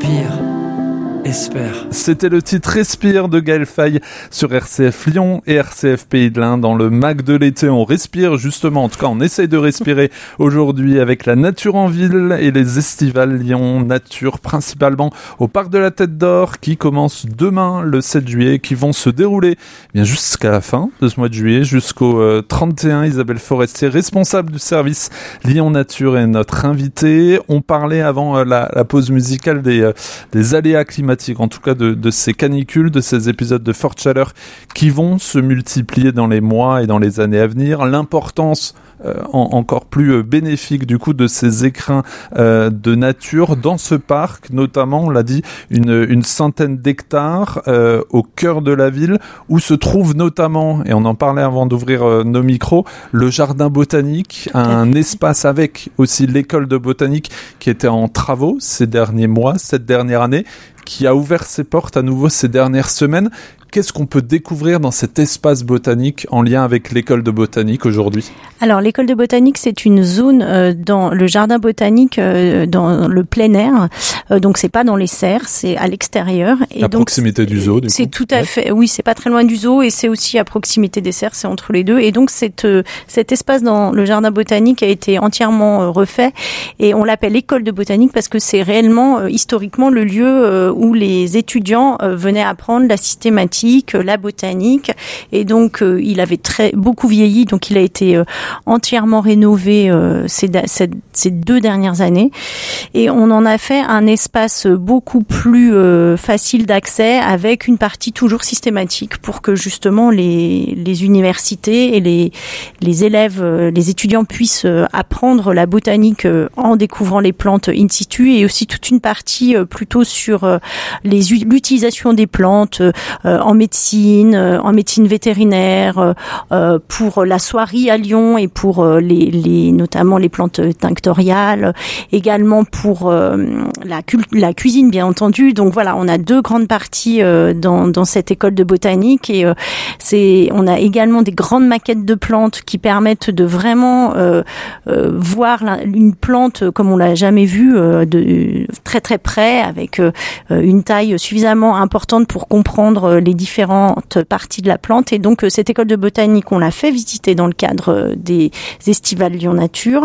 Respire. Espère. C'était le titre Respire de Gaël Faye sur RCF Lyon et RCF Pays de l'Ain. Dans le MAC de l'été, on respire justement, en tout cas on essaye de respirer aujourd'hui avec la nature en ville et les estivales Lyon Nature, principalement au Parc de la Tête d'Or qui commence demain le 7 juillet, qui vont se dérouler bien jusqu'à la fin de ce mois de juillet, jusqu'au 31. Isabelle Forestier, responsable du service Lyon Nature, est notre invitée. On parlait avant la pause musicale des aléas climatiques, en tout cas de ces canicules, de ces épisodes de forte chaleur qui vont se multiplier dans les mois et dans les années à venir. L'importance encore plus bénéfique du coup de ces écrins de nature dans ce parc, notamment, on l'a dit, une centaine d'hectares au cœur de la ville, où se trouve notamment, et on en parlait avant d'ouvrir nos micros, le jardin botanique, un espace avec aussi l'école de botanique qui était en travaux ces derniers mois, cette dernière année, qui a ouvert ses portes à nouveau ces dernières semaines. Qu'est-ce qu'on peut découvrir dans cet espace botanique en lien avec l'école de botanique aujourd'hui ? Alors, l'école de botanique, c'est une zone dans le jardin botanique, dans le plein air. Donc, c'est pas dans les serres, c'est à l'extérieur. Et à donc, proximité du zoo, du coup. C'est tout à fait, oui, c'est pas très loin du zoo et c'est aussi à proximité des serres, c'est entre les deux. Et donc, cet espace dans le jardin botanique a été entièrement refait et on l'appelle école de botanique parce que c'est réellement, historiquement, le lieu où les étudiants venaient apprendre la systématique, la botanique, et donc il avait beaucoup vieilli, donc il a été entièrement rénové ces 2 dernières années, et on en a fait un espace beaucoup plus facile d'accès, avec une partie toujours systématique pour que justement les universités et les élèves, les étudiants puissent apprendre la botanique en découvrant les plantes in situ, et aussi toute une partie plutôt sur l'utilisation des plantes en médecine vétérinaire, pour la soierie à Lyon et pour notamment les plantes tinctoriales, également pour la cuisine bien entendu. Donc voilà, on a 2 grandes parties dans cette école de botanique, et on a également des grandes maquettes de plantes qui permettent de vraiment voir une plante comme on l'a jamais vue de très très près, avec une taille suffisamment importante pour comprendre les différentes parties de la plante. Et donc cette école de botanique, on l'a fait visiter dans le cadre des estivales Lyon Nature,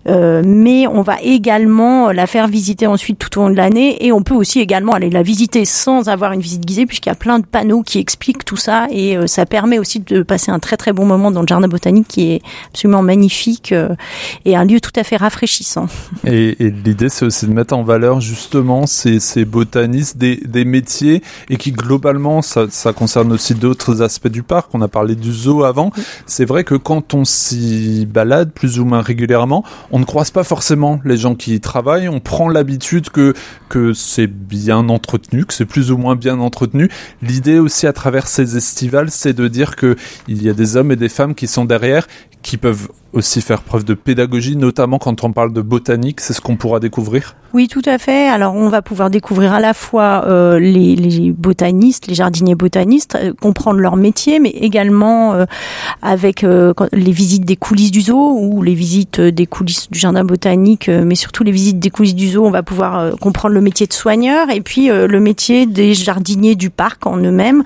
mais on va également la faire visiter ensuite tout au long de l'année, et on peut aussi également aller la visiter sans avoir une visite guidée, puisqu'il y a plein de panneaux qui expliquent tout ça, et ça permet aussi de passer un très très bon moment dans le jardin botanique, qui est absolument magnifique et un lieu tout à fait rafraîchissant. Et l'idée, c'est aussi de mettre en valeur justement ces botanistes, des métiers, et qui globalement ça concerne aussi d'autres aspects du parc. On a parlé du zoo avant. C'est vrai que quand on s'y balade plus ou moins régulièrement, on ne croise pas forcément les gens qui y travaillent. On prend l'habitude que c'est bien entretenu, que c'est plus ou moins bien entretenu. L'idée aussi à travers ces estivales, c'est de dire que il y a des hommes et des femmes qui sont derrière, qui peuvent aussi faire preuve de pédagogie, notamment quand on parle de botanique. C'est ce qu'on pourra découvrir ? Oui, tout à fait. Alors, on va pouvoir découvrir à la fois les botanistes, les jardiniers botanistes, comprendre leur métier, mais également avec les visites des coulisses du zoo, ou les visites des coulisses du jardin botanique, mais surtout les visites des coulisses du zoo, on va pouvoir comprendre le métier de soigneur, et puis le métier des jardiniers du parc en eux-mêmes,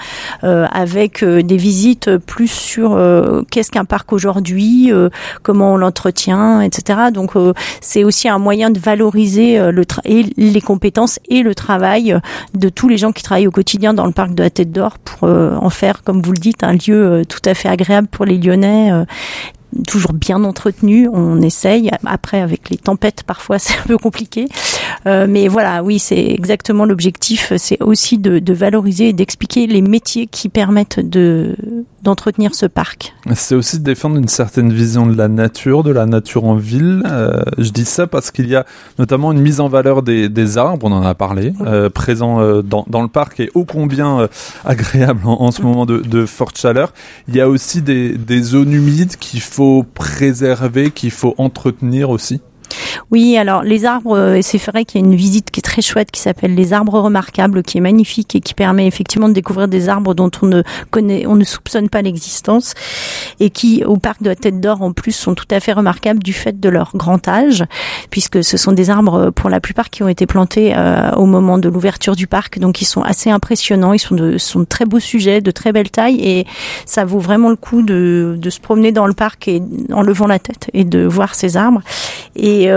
avec des visites plus sur qu'est-ce qu'un parc aujourd'hui, comment on l'entretient, etc. Donc c'est aussi un moyen de valoriser les compétences et le travail de tous les gens qui travaillent au quotidien dans le parc de la Tête d'Or, pour en faire, comme vous le dites, un lieu tout à fait agréable pour les Lyonnais, toujours bien entretenu. On essaye. Après, avec les tempêtes, parfois, c'est un peu compliqué. Mais voilà, oui, c'est exactement l'objectif. C'est aussi de valoriser et d'expliquer les métiers qui permettent d'entretenir ce parc. C'est aussi de défendre une certaine vision de la nature en ville. Je dis ça parce qu'il y a notamment une mise en valeur des arbres, on en a parlé, présents dans le parc, et ô combien agréable en ce moment de forte chaleur. Il y a aussi des zones humides qu'il faut préserver, qu'il faut entretenir aussi. Oui, alors les arbres, c'est vrai qu'il y a une visite qui est très chouette qui s'appelle les arbres remarquables, qui est magnifique et qui permet effectivement de découvrir des arbres dont on ne soupçonne pas l'existence et qui, au parc de la Tête d'Or en plus, sont tout à fait remarquables du fait de leur grand âge, puisque ce sont des arbres pour la plupart qui ont été plantés au moment de l'ouverture du parc, donc ils sont assez impressionnants, ils sont de très beaux sujets, de très belle taille et ça vaut vraiment le coup de se promener dans le parc et en levant la tête et de voir ces arbres. Et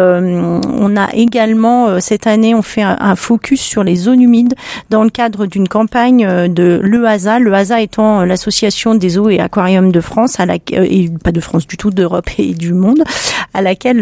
on a également, cette année, on fait un focus sur les zones humides dans le cadre d'une campagne de l'EASA. L'EASA étant l'association des zoos et aquariums de France, et pas de France du tout, d'Europe et du monde, à laquelle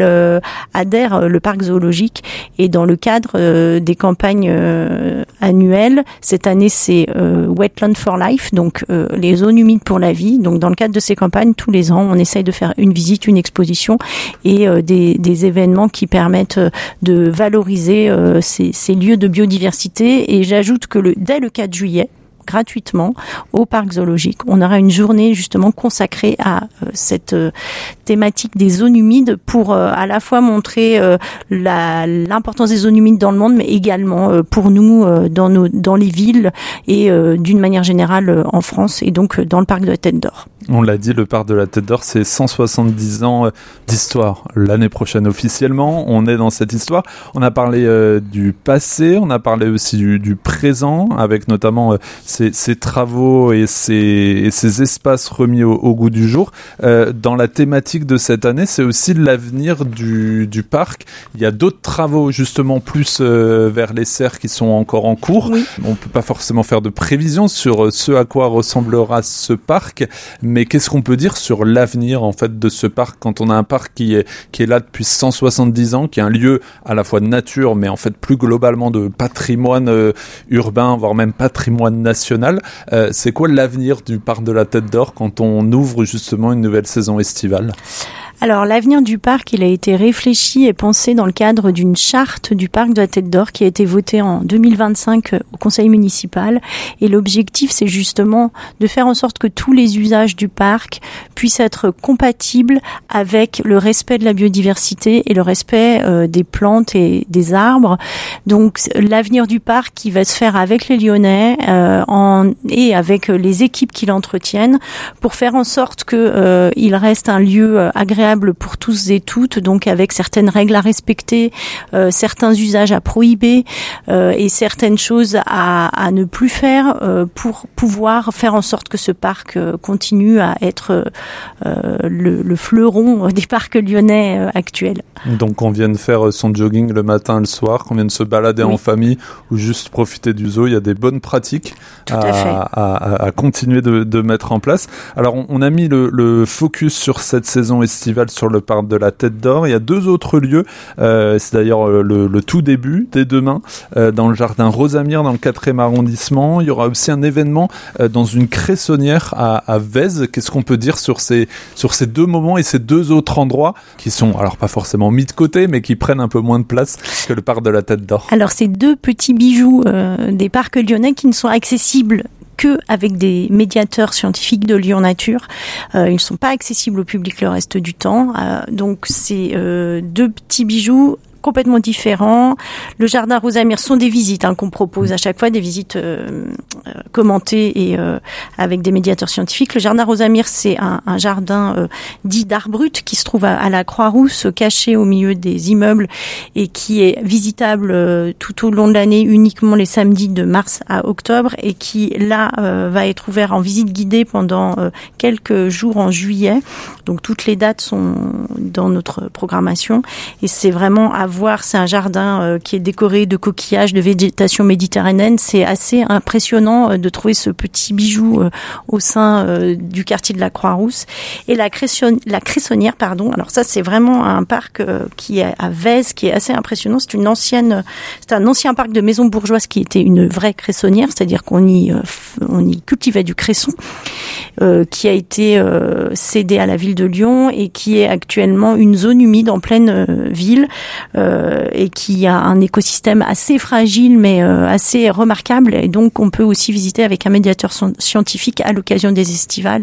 adhère le parc zoologique. Et dans le cadre des campagnes annuelles, cette année c'est Wetland for Life, donc les zones humides pour la vie. Donc dans le cadre de ces campagnes, tous les ans, on essaye de faire une visite, une exposition et des événements qui permettent de valoriser ces lieux de biodiversité. Et j'ajoute que dès le 4 juillet, gratuitement au parc zoologique, on aura une journée justement consacrée à cette thématique des zones humides pour à la fois montrer l'importance des zones humides dans le monde, mais également pour nous dans les villes et d'une manière générale en France et donc dans le parc de la Tête d'Or. On l'a dit, le parc de la Tête d'Or, c'est 170 ans d'histoire. L'année prochaine, officiellement, on est dans cette histoire. On a parlé du passé, on a parlé aussi du présent, avec notamment ces travaux et ces espaces remis au goût du jour. Dans la thématique de cette année, c'est aussi l'avenir du parc. Il y a d'autres travaux, justement, plus vers les serres qui sont encore en cours. Oui. On peut pas forcément faire de prévisions sur ce à quoi ressemblera ce parc, mais qu'est-ce qu'on peut dire sur l'avenir en fait de ce parc quand on a un parc qui est là depuis 170 ans, qui est un lieu à la fois de nature, mais en fait plus globalement de patrimoine urbain, voire même patrimoine national. C'est quoi l'avenir du parc de la Tête d'Or quand on ouvre justement une nouvelle saison estivale ? Alors, l'avenir du parc, il a été réfléchi et pensé dans le cadre d'une charte du parc de la Tête d'Or qui a été votée en 2025 au conseil municipal. Et l'objectif, c'est justement de faire en sorte que tous les usages du parc puissent être compatibles avec le respect de la biodiversité et le respect des plantes et des arbres. Donc, l'avenir du parc qui va se faire avec les Lyonnais et avec les équipes qui l'entretiennent pour faire en sorte que il reste un lieu agréable pour tous et toutes, donc avec certaines règles à respecter, certains usages à prohiber et certaines choses à ne plus faire pour pouvoir faire en sorte que ce parc continue à être le fleuron des parcs lyonnais actuels. Donc on vient de faire son jogging le matin, le soir, qu'on vient de se balader en famille ou juste profiter du zoo, il y a des bonnes pratiques à continuer de mettre en place. Alors on a mis le focus sur cette saison estivale sur le parc de la Tête d'Or. Il y a deux autres lieux, c'est d'ailleurs le tout début, dès demain, dans le jardin Rosamire, dans le 4e arrondissement. Il y aura aussi un événement dans une cressonnière à Vèze. Qu'est-ce qu'on peut dire sur ces deux moments et ces deux autres endroits qui sont, alors pas forcément mis de côté, mais qui prennent un peu moins de place que le parc de la Tête d'Or? Alors, ces deux petits bijoux des parcs lyonnais qui ne sont accessibles que avec des médiateurs scientifiques de Lyon Nature. Ils ne sont pas accessibles au public le reste du temps. Donc, c'est deux petits bijoux complètement différents. Le jardin Rosamire sont des visites qu'on propose à chaque fois, des visites commentées et avec des médiateurs scientifiques. Le jardin Rosamire, c'est un jardin dit d'art brut qui se trouve à la Croix-Rousse, caché au milieu des immeubles et qui est visitable tout au long de l'année, uniquement les samedis de mars à octobre et qui, là, va être ouvert en visite guidée pendant quelques jours en juillet. Donc, toutes les dates sont dans notre programmation et c'est vraiment à voir. C'est un jardin qui est décoré de coquillages, de végétation méditerranéenne. C'est assez impressionnant de trouver ce petit bijou au sein du quartier de la Croix-Rousse. Et la Cressonnière, alors ça, c'est vraiment un parc qui est à Vèze, qui est assez impressionnant. C'est un ancien parc de maisons bourgeoises qui était une vraie cressonnière, c'est-à-dire qu'on y cultivait du cresson, qui a été cédé à la ville de Lyon et qui est actuellement une zone humide en pleine ville. Et qui a un écosystème assez fragile mais assez remarquable et donc on peut aussi visiter avec un médiateur scientifique à l'occasion des estivales et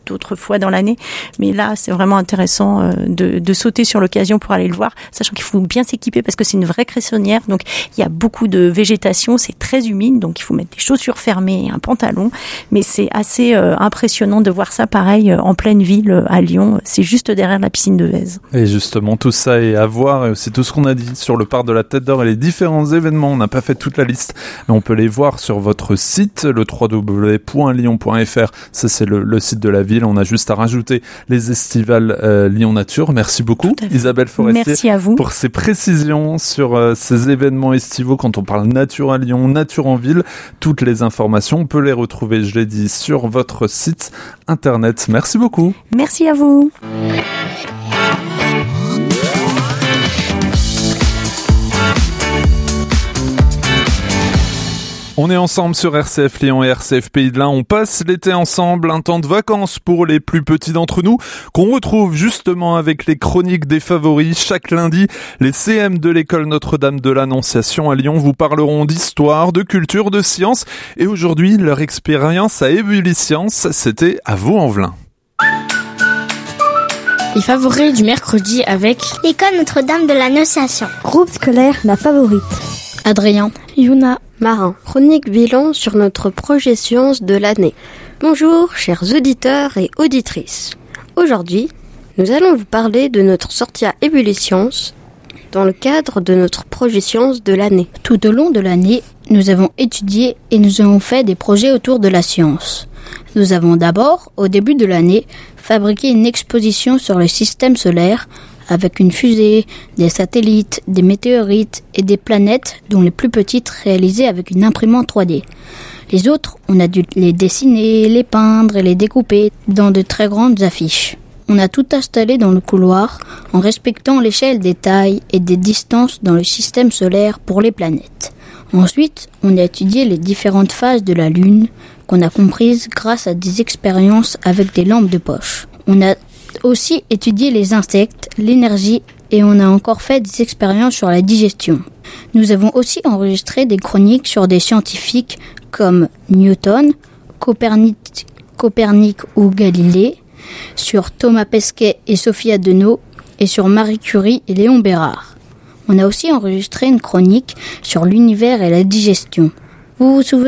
d'autres fois dans l'année. Mais là, c'est vraiment intéressant de sauter sur l'occasion pour aller le voir, sachant qu'il faut bien s'équiper parce que c'est une vraie cressonnière. Donc, il y a beaucoup de végétation, c'est très humide, donc il faut mettre des chaussures fermées et un pantalon. Mais c'est assez impressionnant de voir ça pareil en pleine ville à Lyon. C'est juste derrière la piscine de Vèze. Et justement, tout ça est à voir et aussi tout ce qu'on a dit sur le parc de la Tête d'Or et les différents événements. On n'a pas fait toute la liste, mais on peut les voir sur votre site, le www.lyon.fr. Ça, c'est le site de la ville. On a juste à rajouter les estivales Lyon Nature. Merci beaucoup, Isabelle Forestier. Merci à vous. Pour ces précisions sur ces événements estivaux. Quand on parle nature à Lyon, nature en ville, toutes les informations, on peut les retrouver, je l'ai dit, sur votre site internet. Merci beaucoup. Merci à vous. On est ensemble sur RCF Lyon et RCF Pays de l'Ain. On passe l'été ensemble, un temps de vacances pour les plus petits d'entre nous, qu'on retrouve justement avec les chroniques des favoris. Chaque lundi, les CM de l'école Notre-Dame de l'Annonciation à Lyon vous parleront d'histoire, de culture, de science. Et aujourd'hui, leur expérience à Ébulliscience, c'était à Vaux-en-Velin. Les favoris du mercredi avec l'école Notre-Dame de l'Annonciation. Groupe scolaire La Favorite. Adrien, Yuna, Marin. Chronique bilan sur notre projet science de l'année. Bonjour, chers auditeurs et auditrices. Aujourd'hui, nous allons vous parler de notre sortie à Ébulliscience dans le cadre de notre projet science de l'année. Tout au long de l'année, nous avons étudié et nous avons fait des projets autour de la science. Nous avons d'abord, au début de l'année, fabriqué une exposition sur le système solaire avec une fusée, des satellites, des météorites et des planètes dont les plus petites réalisées avec une imprimante 3D. Les autres, on a dû les dessiner, les peindre et les découper dans de très grandes affiches. On a tout installé dans le couloir en respectant l'échelle des tailles et des distances dans le système solaire pour les planètes. Ensuite, on a étudié les différentes phases de la Lune qu'on a comprises grâce à des expériences avec des lampes de poche. On a aussi étudié les insectes, l'énergie et on a encore fait des expériences sur la digestion. Nous avons aussi enregistré des chroniques sur des scientifiques comme Newton, Copernic ou Galilée, sur Thomas Pesquet et Sophie Adenau et sur Marie Curie et Léon Bérard. On a aussi enregistré une chronique sur l'univers et la digestion. Vous vous souvenez ?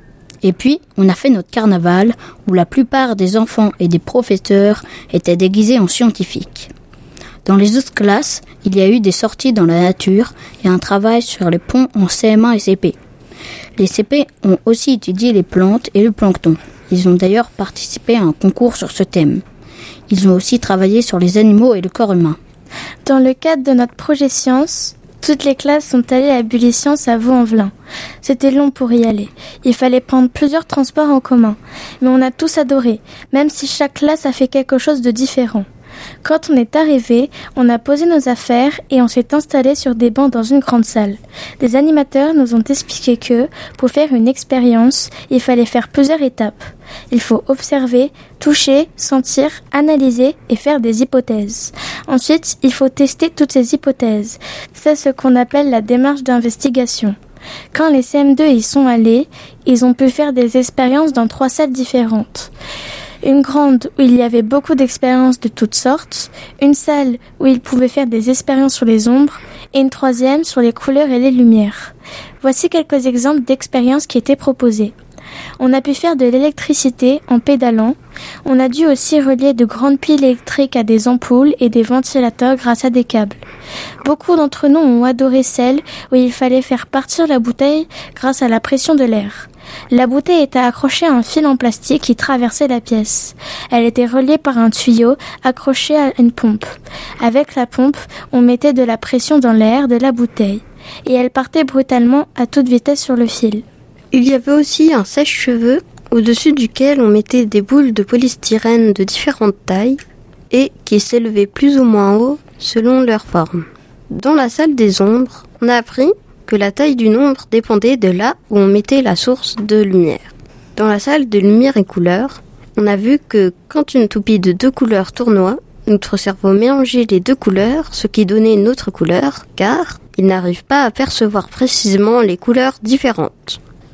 Et puis, on a fait notre carnaval où la plupart des enfants et des professeurs étaient déguisés en scientifiques. Dans les autres classes, il y a eu des sorties dans la nature et un travail sur les ponts en CM1 et CP. Les CP ont aussi étudié les plantes et le plancton. Ils ont d'ailleurs participé à un concours sur ce thème. Ils ont aussi travaillé sur les animaux et le corps humain. Dans le cadre de notre projet science, toutes les classes sont allées à Ébulliscience à Vaux-en-Velin. C'était long pour y aller. Il fallait prendre plusieurs transports en commun. Mais on a tous adoré, même si chaque classe a fait quelque chose de différent. Quand on est arrivé, on a posé nos affaires et on s'est installé sur des bancs dans une grande salle. Des animateurs nous ont expliqué que, pour faire une expérience, il fallait faire plusieurs étapes. Il faut observer, toucher, sentir, analyser et faire des hypothèses. Ensuite, il faut tester toutes ces hypothèses. C'est ce qu'on appelle la démarche d'investigation. Quand les CM2 y sont allés, ils ont pu faire des expériences dans 3 salles différentes. Une grande où il y avait beaucoup d'expériences de toutes sortes, une salle où ils pouvaient faire des expériences sur les ombres et une 3e sur les couleurs et les lumières. Voici quelques exemples d'expériences qui étaient proposées. On a pu faire de l'électricité en pédalant. On a dû aussi relier de grandes piles électriques à des ampoules et des ventilateurs grâce à des câbles. Beaucoup d'entre nous ont adoré celle où il fallait faire partir la bouteille grâce à la pression de l'air. La bouteille était accrochée à un fil en plastique qui traversait la pièce. Elle était reliée par un tuyau accroché à une pompe. Avec la pompe, on mettait de la pression dans l'air de la bouteille et elle partait brutalement à toute vitesse sur le fil. Il y avait aussi un sèche-cheveux au-dessus duquel on mettait des boules de polystyrène de différentes tailles et qui s'élevaient plus ou moins haut selon leur forme. Dans la salle des ombres, on a appris que la taille d'une ombre dépendait de là où on mettait la source de lumière. Dans la salle de lumière et couleurs, on a vu que quand une toupie de 2 couleurs tournoie, notre cerveau mélangeait les 2 couleurs, ce qui donnait une autre couleur, car il n'arrive pas à percevoir précisément les couleurs différentes.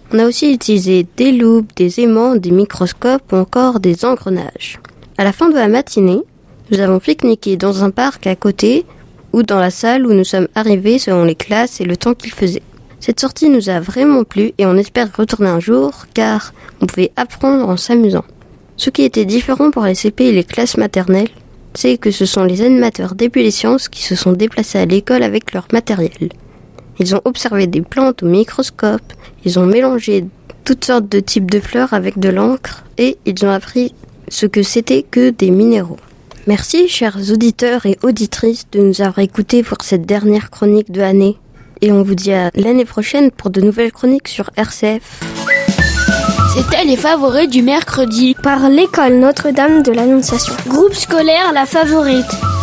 On a aussi utilisé des loupes, des aimants, des microscopes ou encore des engrenages. À la fin de la matinée, nous avons pique-niqué dans un parc à côté ou dans la salle où nous sommes arrivés selon les classes et le temps qu'il faisait. Cette sortie nous a vraiment plu et on espère retourner un jour car on pouvait apprendre en s'amusant. Ce qui était différent pour les CP et les classes maternelles, c'est que ce sont les animateurs début des sciences qui se sont déplacés à l'école avec leur matériel. Ils ont observé des plantes au microscope, ils ont mélangé toutes sortes de types de fleurs avec de l'encre et ils ont appris ce que c'était que des minéraux. Merci chers auditeurs et auditrices de nous avoir écoutés pour cette dernière chronique de l'année. Et on vous dit à l'année prochaine pour de nouvelles chroniques sur RCF. C'était les favoris du mercredi par l'école Notre-Dame de l'Annonciation. Groupe scolaire La Favorite.